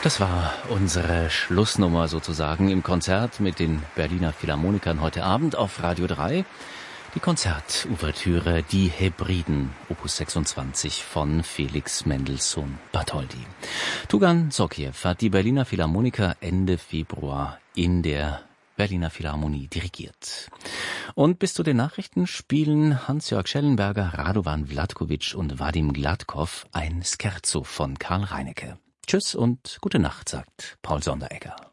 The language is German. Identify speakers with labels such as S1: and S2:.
S1: Das war unsere Schlussnummer sozusagen im Konzert mit den Berliner Philharmonikern heute Abend auf Radio 3. Die Konzertouvertüre Die Hebriden, Opus 26 von Felix Mendelssohn Bartholdy. Tugan Zockiew hat die Berliner Philharmoniker Ende Februar in der Berliner Philharmonie dirigiert. Und bis zu den Nachrichten spielen Hans-Jörg Schellenberger, Radovan Vlatkovic und Vadim Gladkow ein Scherzo von Karl Reinecke. Tschüss und gute Nacht, sagt Paul Sonderegger.